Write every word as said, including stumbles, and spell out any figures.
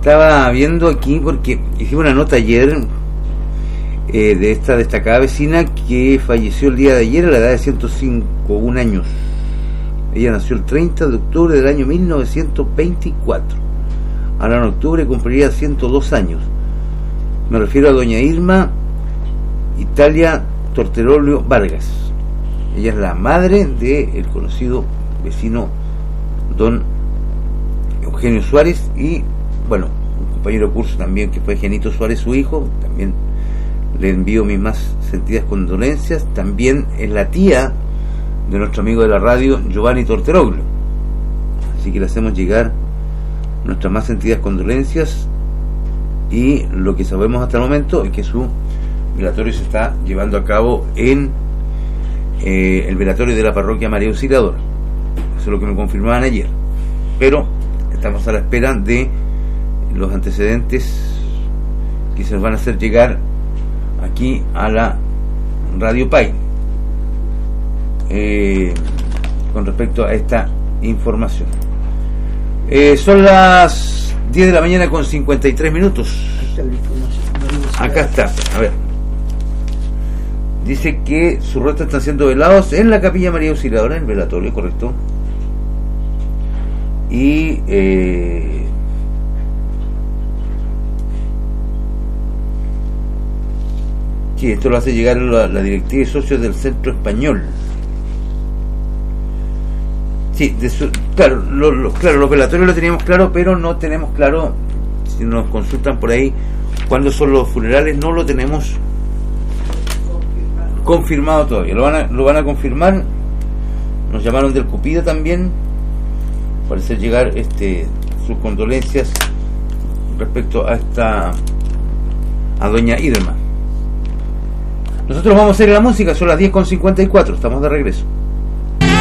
estaba viendo aquí porque hicimos una nota ayer eh, de esta destacada vecina que falleció el día de ayer a la edad de ciento cinco, un años. Ella nació el treinta de octubre del año mil novecientos veinticuatro. Ahora en octubre cumpliría ciento dos años. Me refiero a doña Irma Italia Torterolio Vargas. Ella es la madre del conocido vecino don Eugenio Suárez y, bueno, un compañero de curso también que fue Genito Suárez, su hijo. También le envío mis más sentidas condolencias. También es la tía de nuestro amigo de la radio Giovanni Torteroglio, así que le hacemos llegar nuestras más sentidas condolencias, y lo que sabemos hasta el momento es que su velatorio se está llevando a cabo en eh, el velatorio de la parroquia María Auxiliadora. Eso es lo que me confirmaban ayer, pero estamos a la espera de los antecedentes que se van a hacer llegar aquí a la Radio Pai Eh, con respecto a esta información. Eh, son las diez de la mañana con cincuenta y tres minutos. Acá está, a ver. Dice que sus restos están siendo velados en la capilla María Auxiliadora, en el velatorio, correcto. Y eh, sí, esto lo hace llegar la, la directiva de socios del Centro Español. Sí, de su, claro, lo, lo, claro, los velatorios lo teníamos claro, pero no tenemos claro, si nos consultan por ahí, cuándo son los funerales, no lo tenemos confirmado, confirmado todavía. Lo van a, lo van a confirmar. Nos llamaron del Cupida también para hacer llegar este sus condolencias respecto a esta a doña Irma. Nosotros vamos a hacer la música, son las diez con cincuenta y cuatro, estamos de regreso.